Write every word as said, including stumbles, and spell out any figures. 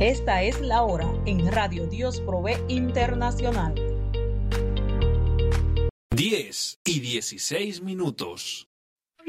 Esta es la hora en Radio Dios Provee Internacional. diez y dieciséis minutos.